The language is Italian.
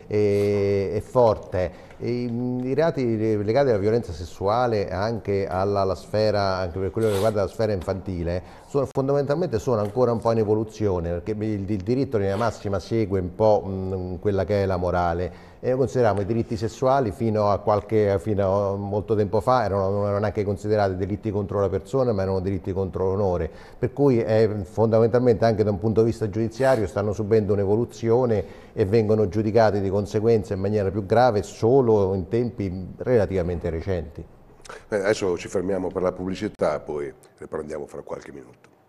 è forte. I reati legati alla violenza sessuale anche alla sfera, anche per quello che riguarda la sfera infantile, fondamentalmente sono ancora un po' in evoluzione, perché il diritto in linea massima segue un po' quella che è la morale. E noi consideriamo i diritti sessuali fino a molto tempo fa non erano neanche considerati delitti contro la persona, ma erano delitti contro l'onore. Per cui fondamentalmente anche da un punto di vista giudiziario stanno subendo un'evoluzione e vengono giudicati di conseguenza in maniera più grave solo in tempi relativamente recenti. Adesso ci fermiamo per la pubblicità, poi riprendiamo fra qualche minuto.